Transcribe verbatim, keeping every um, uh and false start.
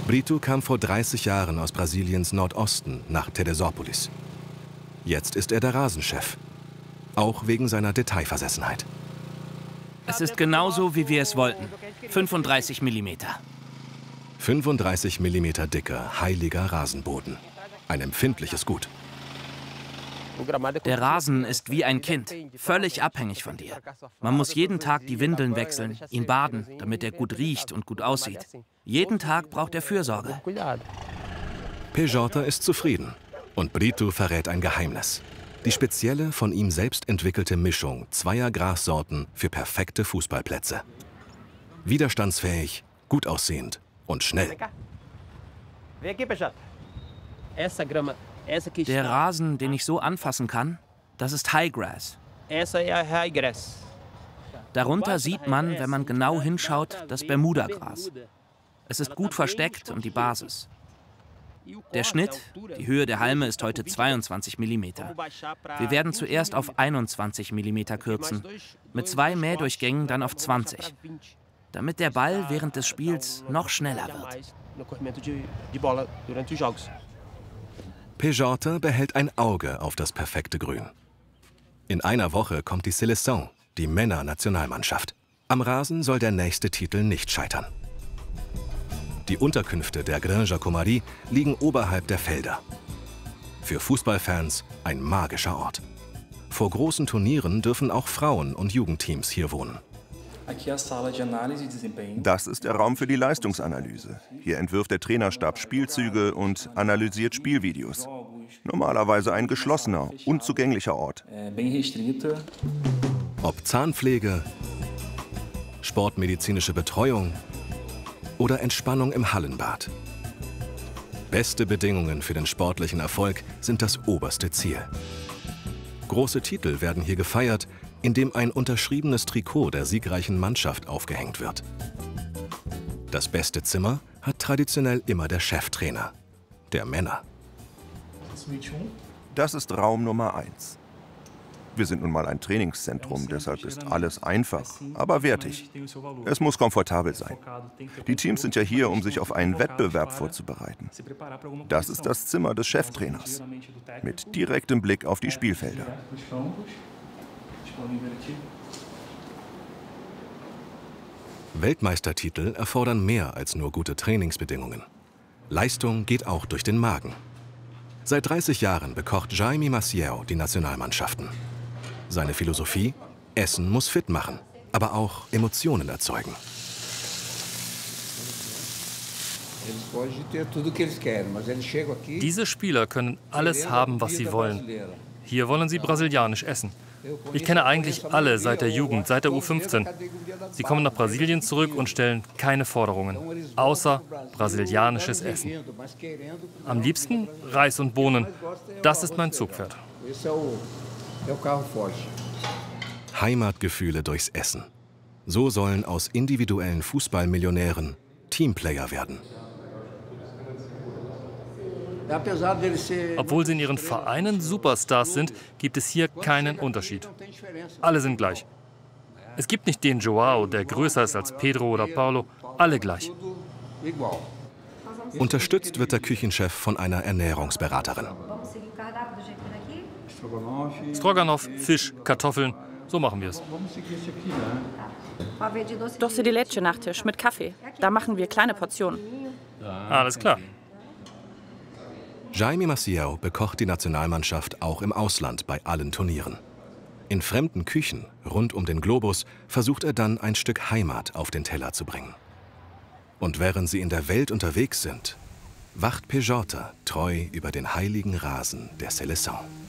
Brito kam vor dreißig Jahren aus Brasiliens Nordosten nach Teresópolis. Jetzt ist er der Rasenchef, auch wegen seiner Detailversessenheit. Es ist genauso, wie wir es wollten. fünfunddreißig Millimeter. fünfunddreißig Millimeter dicker, heiliger Rasenboden. Ein empfindliches Gut. Der Rasen ist wie ein Kind, völlig abhängig von dir. Man muss jeden Tag die Windeln wechseln, ihn baden, damit er gut riecht und gut aussieht. Jeden Tag braucht er Fürsorge. Pejota ist zufrieden und Brito verrät ein Geheimnis. Die spezielle, von ihm selbst entwickelte Mischung zweier Grassorten für perfekte Fußballplätze. Widerstandsfähig, gut aussehend und schnell. Der Rasen, den ich so anfassen kann, das ist Highgrass. Darunter sieht man, wenn man genau hinschaut, das Bermudagras. Es ist gut versteckt und die Basis. Der Schnitt, die Höhe der Halme ist heute zweiundzwanzig Millimeter. Wir werden zuerst auf einundzwanzig Millimeter kürzen, mit zwei Mähdurchgängen dann auf zwanzig, damit der Ball während des Spiels noch schneller wird. Pejota behält ein Auge auf das perfekte Grün. In einer Woche kommt die Seleção, die Männernationalmannschaft. Am Rasen soll der nächste Titel nicht scheitern. Die Unterkünfte der Granja Comari liegen oberhalb der Felder. Für Fußballfans ein magischer Ort. Vor großen Turnieren dürfen auch Frauen- und Jugendteams hier wohnen. Das ist der Raum für die Leistungsanalyse. Hier entwirft der Trainerstab Spielzüge und analysiert Spielvideos. Normalerweise ein geschlossener, unzugänglicher Ort. Ob Zahnpflege, sportmedizinische Betreuung oder Entspannung im Hallenbad. Beste Bedingungen für den sportlichen Erfolg sind das oberste Ziel. Große Titel werden hier gefeiert, indem ein unterschriebenes Trikot der siegreichen Mannschaft aufgehängt wird. Das beste Zimmer hat traditionell immer der Cheftrainer, der Männer. Das ist Raum Nummer eins. Wir sind nun mal ein Trainingszentrum, deshalb ist alles einfach, aber wertig. Es muss komfortabel sein. Die Teams sind ja hier, um sich auf einen Wettbewerb vorzubereiten. Das ist das Zimmer des Cheftrainers, mit direktem Blick auf die Spielfelder. Weltmeistertitel erfordern mehr als nur gute Trainingsbedingungen. Leistung geht auch durch den Magen. Seit dreißig Jahren bekocht Jaime Maciel die Nationalmannschaften. Seine Philosophie? Essen muss fit machen, aber auch Emotionen erzeugen. Diese Spieler können alles haben, was sie wollen. Hier wollen sie brasilianisch essen. Ich kenne eigentlich alle seit der Jugend, seit der U fünfzehn. Sie kommen nach Brasilien zurück und stellen keine Forderungen, außer brasilianisches Essen. Am liebsten Reis und Bohnen. Das ist mein Zugpferd. Heimatgefühle durchs Essen. So sollen aus individuellen Fußballmillionären Teamplayer werden. Obwohl sie in ihren Vereinen Superstars sind, gibt es hier keinen Unterschied. Alle sind gleich. Es gibt nicht den Joao, der größer ist als Pedro oder Paulo. Alle gleich. Unterstützt wird der Küchenchef von einer Ernährungsberaterin. Stroganoff, Fisch, Kartoffeln, so machen wir es. Doce de leche Nachtisch mit Kaffee. Da machen wir kleine Portionen. Alles klar. Jaime Maciel bekocht die Nationalmannschaft auch im Ausland bei allen Turnieren. In fremden Küchen rund um den Globus versucht er dann ein Stück Heimat auf den Teller zu bringen. Und während sie in der Welt unterwegs sind, wacht Pejota treu über den heiligen Rasen der Seleção.